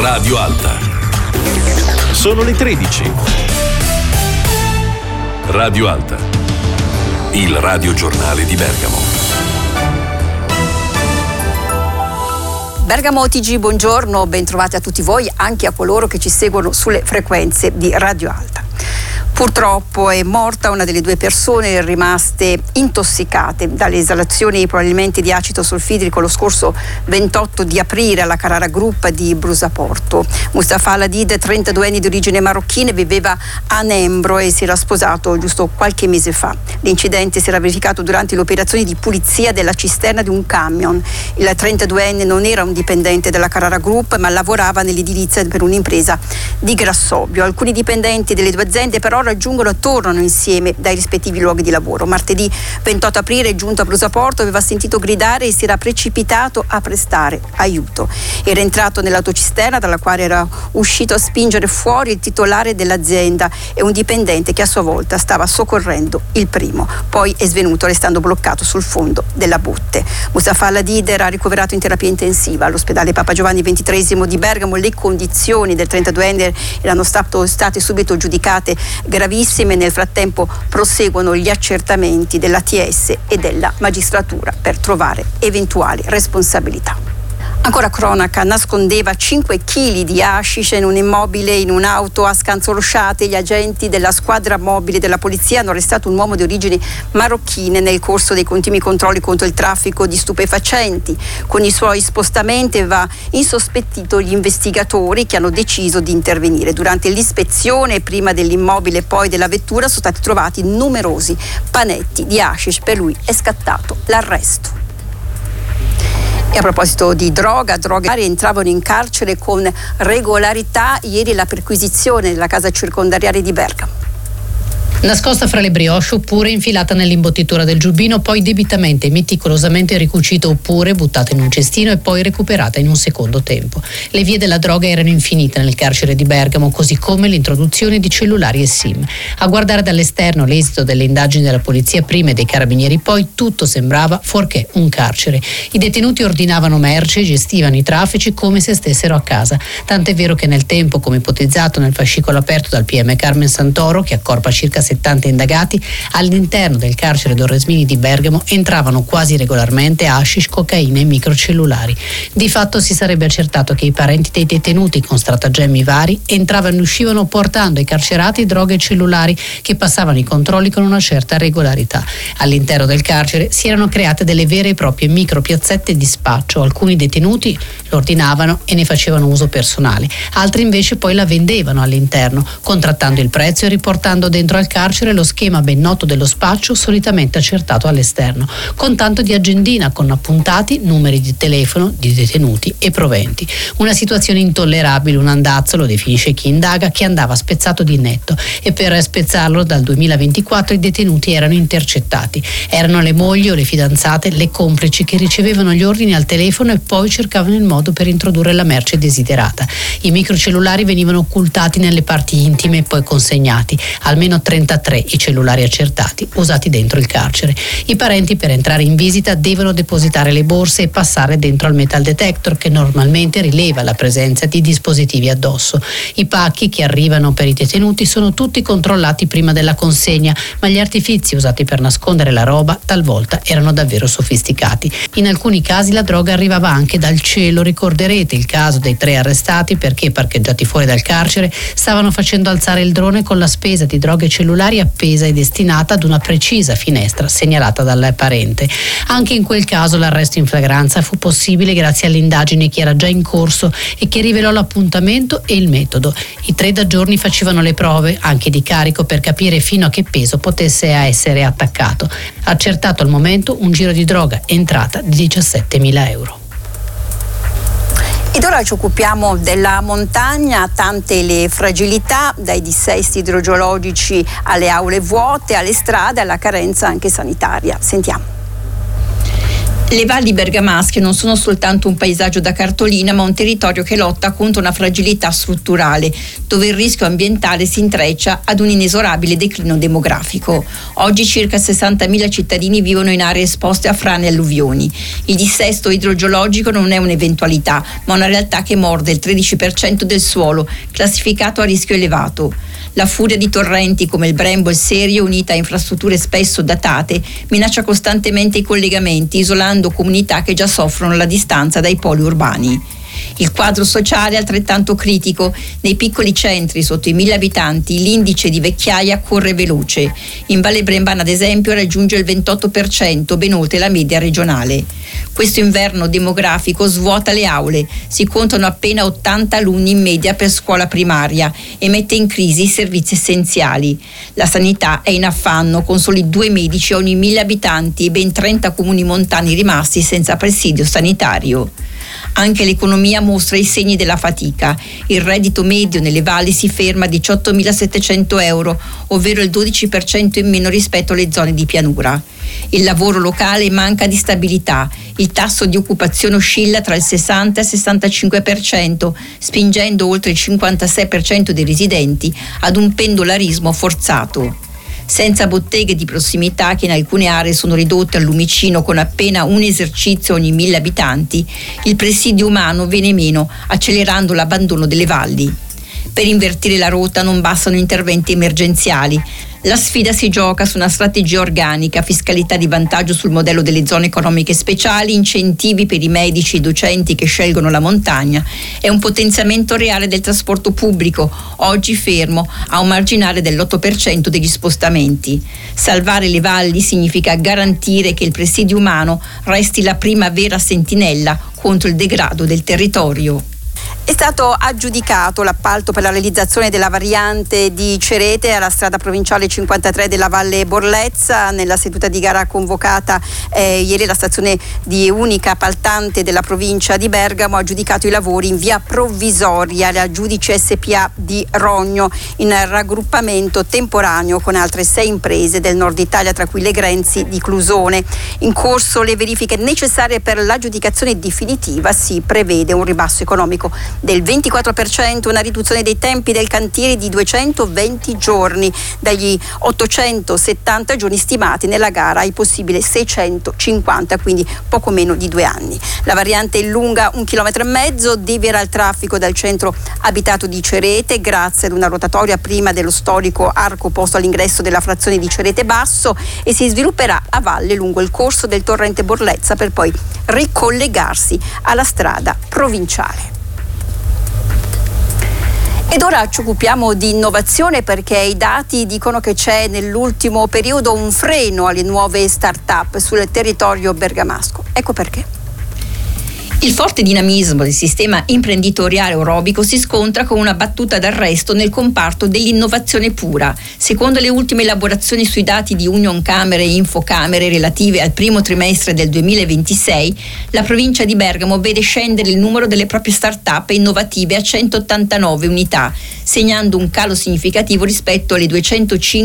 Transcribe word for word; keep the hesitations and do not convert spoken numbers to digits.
Radio Alta. Sono le tredici. Radio Alta, il radiogiornale di Bergamo. Bergamo T G, buongiorno, ben trovati a tutti voi, anche a coloro che ci seguono sulle frequenze di Radio Alta. Purtroppo è morta una delle due persone rimaste intossicate dalle esalazioni probabilmente di acido solfidrico lo scorso ventotto di aprile alla Carrara Group di Brusaporto. Mustafa Al-Hadid, trentaduenne di origine marocchina, viveva a Nembro e si era sposato giusto qualche mese fa. L'incidente si era verificato durante le operazioni di pulizia della cisterna di un camion. Il trentaduenne non era un dipendente della Carrara Group, ma lavorava nell'edilizia per un'impresa di Grassobio. Alcuni dipendenti delle due aziende però raggiungono e tornano insieme dai rispettivi luoghi di lavoro. Martedì ventotto aprile è giunto a Brusaporto, aveva sentito gridare e si era precipitato a prestare aiuto. Era entrato nell'autocisterna dalla quale era uscito a spingere fuori il titolare dell'azienda e un dipendente che a sua volta stava soccorrendo il primo. Poi è svenuto restando bloccato sul fondo della botte. Mustafa Al-Hadid era ricoverato in terapia intensiva all'ospedale Papa Giovanni ventitreesimo di Bergamo. Le condizioni del trentaduenne erano stato, state subito giudicate gravissime. Nel frattempo proseguono gli accertamenti dell'A T S e della magistratura per trovare eventuali responsabilità. Ancora cronaca, nascondeva cinque chili di hashish in un immobile in un'auto a Scanzolosciate. Gli agenti della squadra mobile della polizia hanno arrestato un uomo di origini marocchine nel corso dei continui controlli contro il traffico di stupefacenti. Con i suoi spostamenti aveva insospettito gli investigatori che hanno deciso di intervenire. Durante l'ispezione, prima dell'immobile e poi della vettura, sono stati trovati numerosi panetti di hashish. Per lui è scattato l'arresto. E a proposito di droga, droghe entravano in carcere con regolarità. Ieri la perquisizione della casa circondariale di Bergamo. Nascosta fra le brioche oppure infilata nell'imbottitura del giubbino, poi debitamente e meticolosamente ricucita oppure buttata in un cestino e poi recuperata in un secondo tempo. Le vie della droga erano infinite nel carcere di Bergamo, così come l'introduzione di cellulari e SIM. A guardare dall'esterno l'esito delle indagini della polizia prima e dei carabinieri poi, tutto sembrava fuorché un carcere. I detenuti ordinavano merce e gestivano i traffici come se stessero a casa. Tant'è vero che nel tempo, come ipotizzato nel fascicolo aperto dal P M Carmen Santoro, che accorpa circa settanta indagati, all'interno del carcere Dorresmini di Bergamo entravano quasi regolarmente hashish, cocaina e microcellulari. Di fatto si sarebbe accertato che i parenti dei detenuti con stratagemmi vari entravano e uscivano portando ai carcerati droghe e cellulari che passavano i controlli con una certa regolarità. All'interno del carcere si erano create delle vere e proprie micropiazzette di spaccio. Alcuni detenuti lo ordinavano e ne facevano uso personale, altri invece poi la vendevano all'interno, contrattando il prezzo e riportando dentro al carcere lo schema ben noto dello spaccio solitamente accertato all'esterno, con tanto di agendina con appuntati numeri di telefono di detenuti e proventi. Una situazione intollerabile, un andazzo, lo definisce chi indaga, che andava spezzato di netto, e per spezzarlo dal duemilaventiquattro i detenuti erano intercettati. Erano le mogli o le fidanzate, le complici che ricevevano gli ordini al telefono e poi cercavano il modo per introdurre la merce desiderata. I microcellulari venivano occultati nelle parti intime e poi consegnati, almeno trentatré i cellulari accertati usati dentro il carcere. I parenti per entrare in visita devono depositare le borse e passare dentro al metal detector, che normalmente rileva la presenza di dispositivi addosso. I pacchi che arrivano per i detenuti sono tutti controllati prima della consegna, ma gli artifizi usati per nascondere la roba talvolta erano davvero sofisticati. In alcuni casi la droga arrivava anche dal cielo. Ricorderete il caso dei tre arrestati perché, parcheggiati fuori dal carcere, stavano facendo alzare il drone con la spesa di droghe cellulari appesa e destinata ad una precisa finestra segnalata dal parente. Anche in quel caso l'arresto in flagranza fu possibile grazie all'indagine che era già in corso e che rivelò l'appuntamento e il metodo. I tre da giorni facevano le prove, anche di carico, per capire fino a che peso potesse essere attaccato. Accertato al momento un giro di droga entrata di diciassettemila euro. Ed ora ci occupiamo della montagna, tante le fragilità, dai dissesti idrogeologici alle aule vuote, alle strade, alla carenza anche sanitaria. Sentiamo. Le valli bergamasche non sono soltanto un paesaggio da cartolina, ma un territorio che lotta contro una fragilità strutturale, dove il rischio ambientale si intreccia ad un inesorabile declino demografico. Oggi circa sessantamila cittadini vivono in aree esposte a frane e alluvioni. Il dissesto idrogeologico non è un'eventualità, ma una realtà che morde il tredici per cento del suolo, classificato a rischio elevato. La furia di torrenti come il Brembo e il Serio, unita a infrastrutture spesso datate, minaccia costantemente i collegamenti, isolando comunità che già soffrono la distanza dai poli urbani. Il quadro sociale è altrettanto critico. Nei piccoli centri sotto i mille abitanti l'indice di vecchiaia corre veloce. In Valle Brembana, ad esempio, raggiunge il ventotto per cento, ben oltre la media regionale. Questo inverno demografico svuota le aule. Si contano appena ottanta alunni in media per scuola primaria e mette in crisi i servizi essenziali. La sanità è in affanno, con soli due medici ogni mille abitanti e ben trenta comuni montani rimasti senza presidio sanitario. Anche l'economia mostra i segni della fatica. Il reddito medio nelle valli si ferma a diciottomilasettecento euro, ovvero il dodici per cento in meno rispetto alle zone di pianura. Il lavoro locale manca di stabilità. Il tasso di occupazione oscilla tra il sessanta e il sessantacinque per cento, spingendo oltre il cinquantasei per cento dei residenti ad un pendolarismo forzato. Senza botteghe di prossimità, che in alcune aree sono ridotte al lumicino con appena un esercizio ogni mille abitanti, il presidio umano viene meno, accelerando l'abbandono delle valli. Per invertire la rotta non bastano interventi emergenziali. La sfida si gioca su una strategia organica, fiscalità di vantaggio sul modello delle zone economiche speciali, incentivi per i medici e i docenti che scelgono la montagna e un potenziamento reale del trasporto pubblico, oggi fermo a un marginale dell'otto per cento degli spostamenti. Salvare le valli significa garantire che il presidio umano resti la prima vera sentinella contro il degrado del territorio. È stato aggiudicato l'appalto per la realizzazione della variante di Cerete alla strada provinciale cinquantatré della Valle Borlezza. Nella seduta di gara convocata eh, ieri la stazione di unica appaltante della provincia di Bergamo ha aggiudicato i lavori in via provvisoria alla Giudice S P A di Rogno, in raggruppamento temporaneo con altre sei imprese del nord Italia, tra cui le Grenzi di Clusone. In corso le verifiche necessarie per l'aggiudicazione definitiva. Si prevede un ribasso economico del ventiquattro per cento, una riduzione dei tempi del cantiere di duecentoventi giorni, dagli ottocentosettanta giorni stimati nella gara ai possibili seicentocinquanta, quindi poco meno di due anni. La variante è lunga un chilometro e mezzo, devierà il traffico dal centro abitato di Cerete grazie ad una rotatoria prima dello storico arco posto all'ingresso della frazione di Cerete Basso e si svilupperà a valle lungo il corso del torrente Borlezza per poi ricollegarsi alla strada provinciale. Ed ora ci occupiamo di innovazione, perché i dati dicono che c'è nell'ultimo periodo un freno alle nuove start-up sul territorio bergamasco. Ecco perché. Il forte dinamismo del sistema imprenditoriale orobico si scontra con una battuta d'arresto nel comparto dell'innovazione pura. Secondo le ultime elaborazioni sui dati di Unioncamere e Infocamere relative al primo trimestre del duemilaventisei, la provincia di Bergamo vede scendere il numero delle proprie start-up innovative a centottantanove unità, segnando un calo significativo rispetto alle duecentocinque